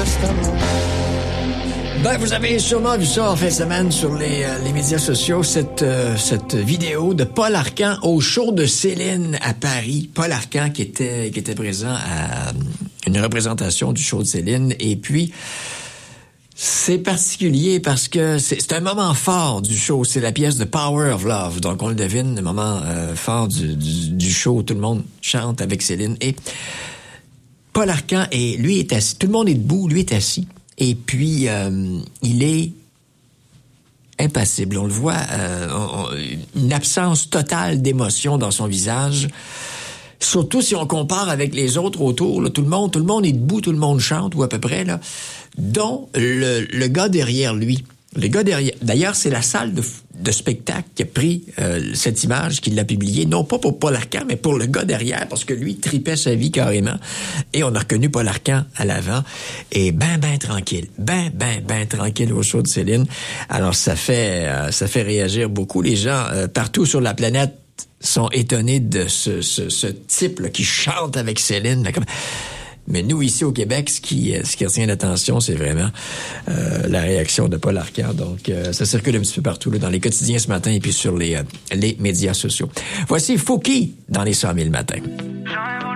Ben, vous avez sûrement vu ça en fin de semaine sur les médias sociaux, cette vidéo de Paul Arcand au show de Céline à Paris. Paul Arcand qui était présent à une représentation du show de Céline. Et puis, c'est particulier parce que c'est un moment fort du show. C'est la pièce de Power of Love. Donc, on le devine, le moment fort du show. Tout le monde chante avec Céline. Et Paul Arcand, lui est assis. Tout le monde est debout, lui est assis. Et puis, il est impassible. On le voit, une absence totale d'émotion dans son visage. Surtout si on compare avec les autres autour. Là, tout le monde est debout, tout le monde chante, ou à peu près, là, dont le gars derrière lui. Le gars derrière... D'ailleurs, c'est la salle de spectacle qui a pris cette image, qui l'a publiée, non pas pour Paul Arcand, mais pour le gars derrière, parce que lui tripait sa vie carrément. Et on a reconnu Paul Arcand à l'avant. Et ben tranquille. Ben tranquille au show de Céline. Alors, ça fait réagir beaucoup. Les gens partout sur la planète sont étonnés de ce type-là qui chante avec Céline. Mais nous, ici au Québec, ce qui retient l'attention, c'est vraiment la réaction de Paul Arcand. Donc, ça circule un petit peu partout, là, dans les quotidiens ce matin et puis sur les médias sociaux. Voici Fouki dans les 100 000 matins.